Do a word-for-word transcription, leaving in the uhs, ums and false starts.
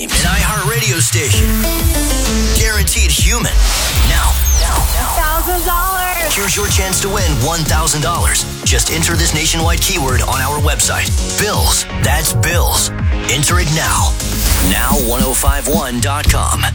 An iHeart radio station. Guaranteed human. Now, now, now. one thousand dollars. Here's your chance to win one thousand dollars. Just enter this nationwide keyword on our website. Bills. That's Bills. Enter it now. now ten fifty-one dot com.